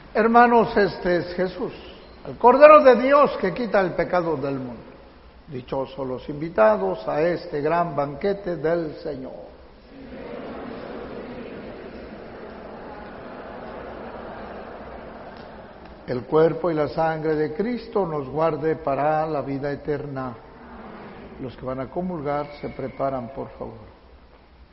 Hermanos, este es Jesús, el Cordero de Dios que quita el pecado del mundo. Dichosos los invitados a este gran banquete del Señor. El cuerpo y la sangre de Cristo nos guarde para la vida eterna. Los que van a comulgar se preparan, por favor.